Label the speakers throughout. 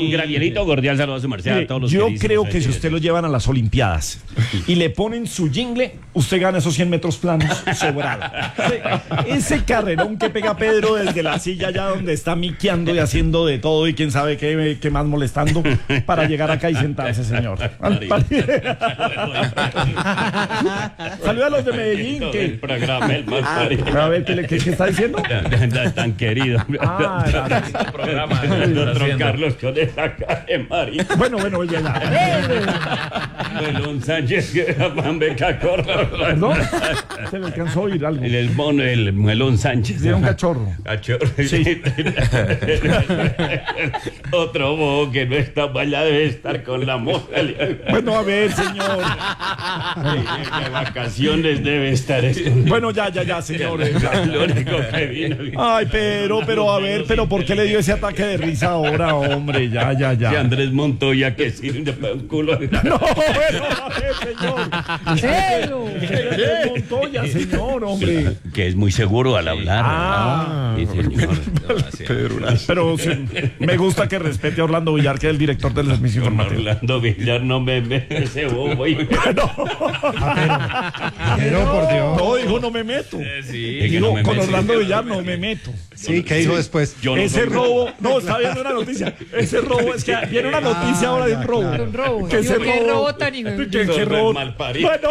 Speaker 1: Un Gravielito cordial saludo a su merced a todos los
Speaker 2: Yo
Speaker 1: queridísimos
Speaker 2: creo que si
Speaker 1: oyentes.
Speaker 2: usted lo llevan a las Olimpiadas y le ponen su jingle, usted gana esos 100 metros planos sobrado. Ese carrerón que pega Pedro desde la silla allá donde está miqueando y haciendo de todo y quién sabe qué más molestando para llegar acá y sentarse, señor. Saluda a los de Medellín.
Speaker 1: El programa, el más parido.
Speaker 2: A ver, ¿qué está diciendo?
Speaker 1: Tan querido.
Speaker 3: Programa.
Speaker 1: Don Carlos con esa cara de marido.
Speaker 2: Bueno, ya.
Speaker 1: Melón Sánchez, que era pan beca corta.
Speaker 2: ¿Perdón? Se le alcanzó a oír algo.
Speaker 1: El mono, el Melón Sánchez.
Speaker 2: Era un cachorro.
Speaker 1: Cachorro.
Speaker 2: Sí.
Speaker 1: Otro bobo que no está allá debe estar con la moza.
Speaker 2: Bueno, a ver, señor.
Speaker 1: De vacaciones debe estar escondido.
Speaker 2: Bueno, ya, señores.
Speaker 1: Lo único que vino.
Speaker 2: Ay, pero a ver, ¿por qué le dio ese ataque de risa ahora, hombre? Ya.
Speaker 1: Que Andrés Montoya que sirve para un culo.
Speaker 2: No, bueno, a ver, señor. Andrés Montoya, señor, hombre.
Speaker 1: Que es muy seguro al hablar. Sí, señor.
Speaker 2: Pero me gusta que respete a Orlando Villar, que es el director del servicio informativo.
Speaker 1: Orlando Villar no me mete ese bobo.
Speaker 4: Pero por Dios.
Speaker 2: No, dijo no me meto.
Speaker 1: Sí,
Speaker 2: Digo, con Orlando Villar no me meto.
Speaker 4: Sí, ¿qué dijo después?
Speaker 1: Yo no
Speaker 2: Ese
Speaker 1: soy-
Speaker 2: robo, no, está viendo una noticia. Ese robo, es que viene una noticia ahora de un robo.
Speaker 5: Un robo.
Speaker 2: Que ese
Speaker 5: ¿Qué
Speaker 2: robo.
Speaker 5: robo tan hijo de-
Speaker 2: Que
Speaker 1: Sordo
Speaker 2: robo.
Speaker 1: el malparido.
Speaker 2: Bueno,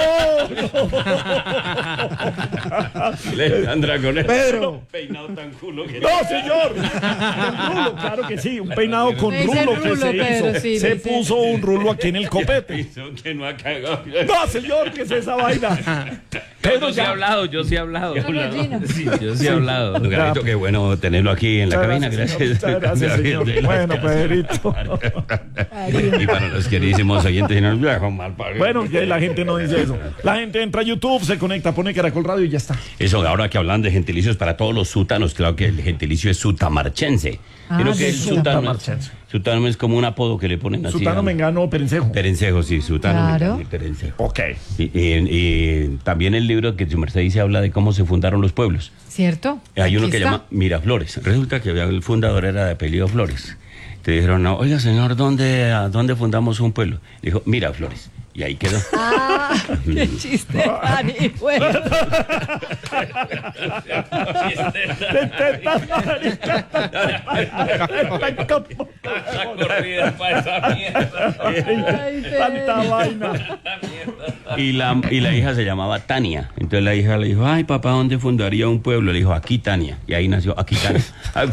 Speaker 1: Alejandra con el
Speaker 4: Pedro.
Speaker 1: peinado tan culo que
Speaker 2: no, señor. Un rulo, claro que sí, un peinado con
Speaker 5: Me dice
Speaker 2: rulo que
Speaker 5: rulo,
Speaker 2: se
Speaker 5: Pedro,
Speaker 2: hizo.
Speaker 5: sí,
Speaker 2: Se
Speaker 5: me dice.
Speaker 2: puso un rulo aquí en el copete.
Speaker 1: hizo que no ha cagado.
Speaker 2: No, señor, ¿qué es esa vaina? Pedro,
Speaker 3: Yo sí he hablado.
Speaker 5: Una gallina.
Speaker 3: Sí, yo sí he hablado.
Speaker 1: Don Garito, qué bueno tenerlo aquí en la cabina, gracias.
Speaker 2: Muchas gracias, señor. Bueno, Pedrito.
Speaker 1: Y para los queridísimos oyentes, señor viejo malparido.
Speaker 2: Bueno, ya la gente no dice eso. La gente entra a YouTube, se conecta, pone Caracol Radio y ya está.
Speaker 1: Eso, ahora que hablan de gentilicios para todos los sútanos, claro que el gentilicio es sutamarchense. Creo que el
Speaker 2: Sutamarchense.
Speaker 1: sutano es como un apodo que le ponen así.
Speaker 2: Sutano, Mengano, Perencejo.
Speaker 1: Perencejo, sí, sutano,
Speaker 5: Claro.
Speaker 1: Mengano y Perencejo.
Speaker 2: Ok.
Speaker 1: Y también el libro que su merced dice habla de cómo se fundaron los pueblos.
Speaker 5: ¿Cierto?
Speaker 1: Hay uno
Speaker 5: Aquí
Speaker 1: que
Speaker 5: está.
Speaker 1: llama Miraflores. Resulta que el fundador era de apellido Flores. Te dijeron, no, oiga señor, ¿a dónde fundamos un pueblo? Le dijo, Miraflores. Y ahí quedó.
Speaker 5: Ah, qué chiste tan bueno. Ay,
Speaker 2: Tanta
Speaker 5: Pedro.
Speaker 2: vaina.
Speaker 1: Y la hija se llamaba Tania. Entonces la hija le dijo, ay papá, ¿dónde fundaría un pueblo? Le dijo, aquí Tania. Y ahí nació aquí Tania.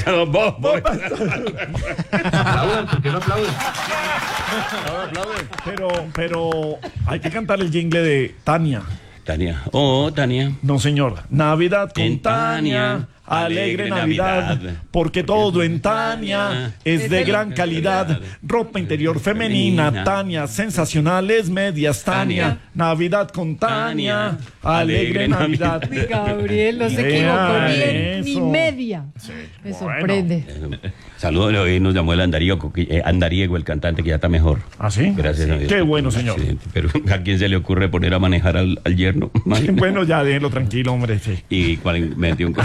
Speaker 2: Pero hay que cantar el jingle de Tania.
Speaker 1: Tania. Oh, Tania.
Speaker 2: No, señor. Navidad con
Speaker 1: En
Speaker 2: Tania, alegre Navidad, porque todo en Tania es de gran calidad. Ropa interior femenina, Tania, sensacionales medias, Tania. Navidad con Tania, alegre Navidad.
Speaker 5: Mi Gabriel no se equivocó ni
Speaker 2: eso.
Speaker 5: media. Me sorprende.
Speaker 1: Saludos, hoy nos llamó el Andariego, el cantante, que ya está mejor.
Speaker 2: ¿Ah, sí?
Speaker 1: Gracias a Dios.
Speaker 2: Qué bueno, señor.
Speaker 1: Accidente. Pero ¿a quién se le ocurre poner a manejar al yerno?
Speaker 2: Bueno, ya déjenlo tranquilo, hombre. Sí.
Speaker 1: Y cuál metió un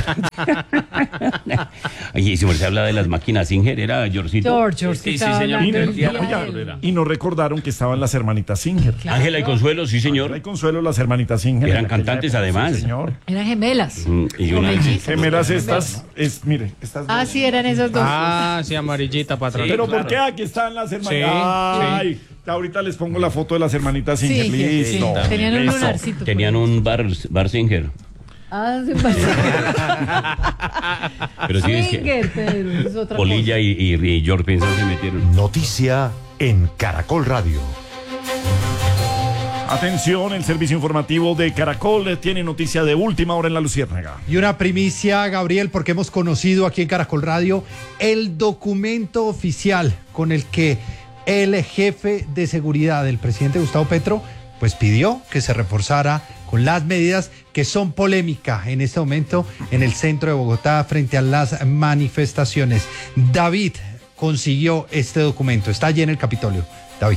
Speaker 1: Oye, si se habla de las máquinas Singer, era Georgito.
Speaker 5: George,
Speaker 3: Sí,
Speaker 5: estaba
Speaker 3: señor.
Speaker 2: Y,
Speaker 5: hablando del día
Speaker 2: oiga,
Speaker 5: de él.
Speaker 2: y nos recordaron que estaban las hermanitas Singer.
Speaker 1: Ángela y Consuelo, sí,
Speaker 2: Hay
Speaker 1: señor.
Speaker 2: Consuelo, las hermanitas Singer.
Speaker 1: Eran
Speaker 2: en aquella
Speaker 1: cantantes,
Speaker 2: época,
Speaker 1: además.
Speaker 2: Sí, señor.
Speaker 5: Eran gemelas.
Speaker 1: Y una
Speaker 2: Gemelas estas, mire, estas
Speaker 5: Ah,
Speaker 2: dos.
Speaker 5: sí, eran esos dos.
Speaker 4: Ah, sí, amarillita para atrás.
Speaker 2: Pero ¿por qué aquí están las hermanitas?
Speaker 4: Sí,
Speaker 2: Ay, ahorita les pongo la foto de las hermanitas Singer.
Speaker 5: Sí,
Speaker 2: Listo.
Speaker 5: sí. Tenían un
Speaker 2: Listo.
Speaker 5: lunarcito. por
Speaker 1: Tenían
Speaker 5: ahí.
Speaker 1: un bar Singer.
Speaker 5: Ah, sí,
Speaker 1: Pero sí es que
Speaker 5: Singer, Pedro, es otra
Speaker 1: Polilla y George Pinson se metieron.
Speaker 6: Noticia en Caracol Radio.
Speaker 2: Atención, el servicio informativo de Caracol tiene noticia de última hora en La Luciérnaga.
Speaker 4: Y una primicia, Gabriel, porque hemos conocido aquí en Caracol Radio el documento oficial con el que el jefe de seguridad del presidente Gustavo Petro pues pidió que se reforzara con las medidas que son polémica en este momento en el centro de Bogotá frente a las manifestaciones. David consiguió este documento, está allí en el Capitolio. David.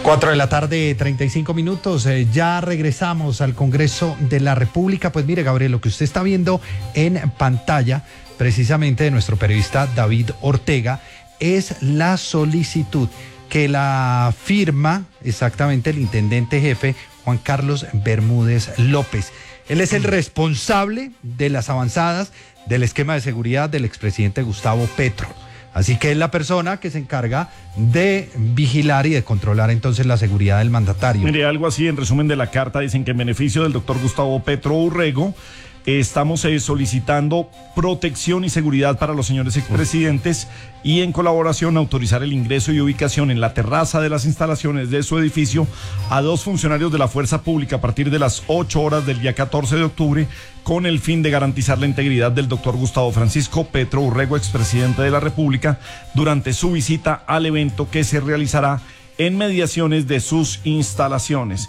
Speaker 4: 4 de la tarde, 35 minutos. Ya regresamos al Congreso de la República. Pues mire, Gabriel, lo que usted está viendo en pantalla, precisamente de nuestro periodista David Ortega, es la solicitud que la firma exactamente el intendente jefe Juan Carlos Bermúdez López. Él es el responsable de las avanzadas del esquema de seguridad del expresidente Gustavo Petro. Así que es la persona que se encarga de vigilar y de controlar entonces la seguridad del mandatario.
Speaker 2: Mire, algo así en resumen de la carta, dicen que en beneficio del doctor Gustavo Petro Urrego, estamos solicitando protección y seguridad para los señores expresidentes y en colaboración autorizar el ingreso y ubicación en la terraza de las instalaciones de su edificio a 2 funcionarios de la fuerza pública a partir de las 8 horas del día 14 de octubre con el fin de garantizar la integridad del doctor Gustavo Francisco Petro Urrego, expresidente de la República, durante su visita al evento que se realizará en mediaciones de sus instalaciones.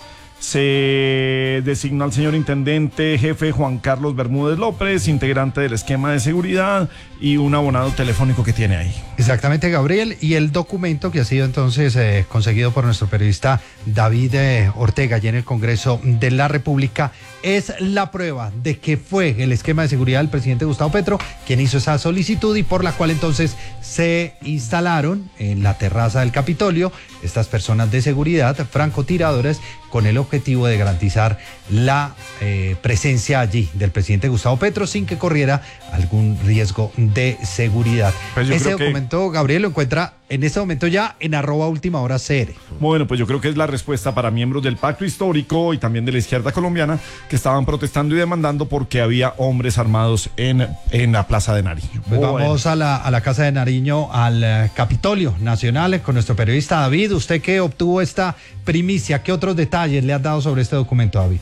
Speaker 2: Se designó al señor intendente jefe Juan Carlos Bermúdez López, integrante del esquema de seguridad, y un abonado telefónico que tiene ahí.
Speaker 4: Exactamente, Gabriel, y el documento que ha sido entonces conseguido por nuestro periodista David Ortega allí en el Congreso de la República es la prueba de que fue el esquema de seguridad del presidente Gustavo Petro quien hizo esa solicitud y por la cual entonces se instalaron en la terraza del Capitolio estas personas de seguridad, francotiradores, con el objetivo de garantizar la presencia allí del presidente Gustavo Petro sin que corriera algún riesgo de seguridad.
Speaker 2: Pues
Speaker 4: ese documento, Gabriel, lo encuentra en este momento ya en @ultimahoraCR.
Speaker 2: Bueno, pues yo creo que es la respuesta para miembros del Pacto Histórico y también de la izquierda colombiana que estaban protestando y demandando porque había hombres armados en la Plaza de Nariño.
Speaker 4: Pues vamos a la Casa de Nariño, al Capitolio Nacional, con nuestro periodista David. Usted que obtuvo esta primicia, ¿qué otros detalles le han dado sobre este documento, David?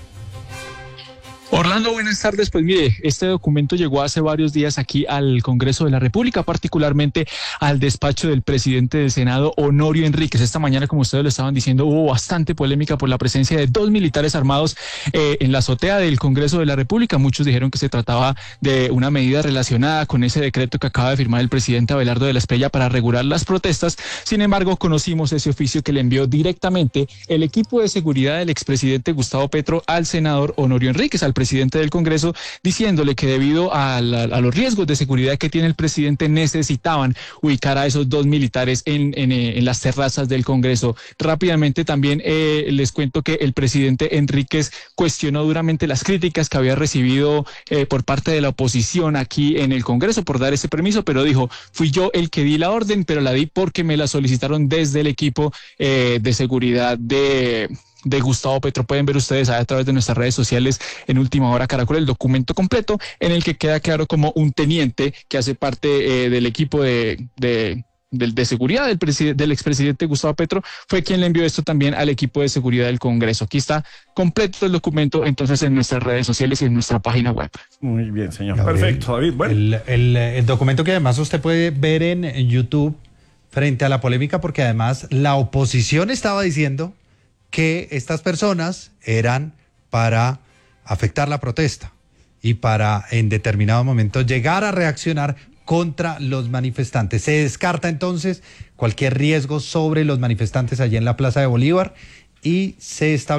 Speaker 7: Orlando, buenas tardes. Pues mire, este documento llegó hace varios días aquí al Congreso de la República, particularmente al despacho del presidente del Senado, Honorio Enríquez. Esta mañana, como ustedes lo estaban diciendo, hubo bastante polémica por la presencia de 2 militares armados en la azotea del Congreso de la República. Muchos dijeron que se trataba de una medida relacionada con ese decreto que acaba de firmar el presidente Abelardo de la Espriella para regular las protestas. Sin embargo, conocimos ese oficio que le envió directamente el equipo de seguridad del expresidente Gustavo Petro al senador Honorio Enríquez, al presidente del Congreso, diciéndole que debido a los riesgos de seguridad que tiene el presidente necesitaban ubicar a esos 2 militares en las terrazas del Congreso. Rápidamente también les cuento que el presidente Enríquez cuestionó duramente las críticas que había recibido por parte de la oposición aquí en el Congreso por dar ese permiso, pero dijo, fui yo el que di la orden, pero la di porque me la solicitaron desde el equipo de seguridad de Gustavo Petro. Pueden ver ustedes a través de nuestras redes sociales en Última Hora Caracol el documento completo en el que queda claro como un teniente que hace parte del equipo de seguridad del expresidente Gustavo Petro fue quien le envió esto también al equipo de seguridad del Congreso. Aquí está completo el documento entonces en nuestras redes sociales y en nuestra página web.
Speaker 2: Muy bien, señor.
Speaker 4: Gabriel,
Speaker 2: perfecto, David. Bueno.
Speaker 4: El documento que además usted puede ver en YouTube frente a la polémica, porque además la oposición estaba diciendo que estas personas eran para afectar la protesta y para en determinado momento llegar a reaccionar contra los manifestantes. Se descarta entonces cualquier riesgo sobre los manifestantes allí en la Plaza de Bolívar y se establece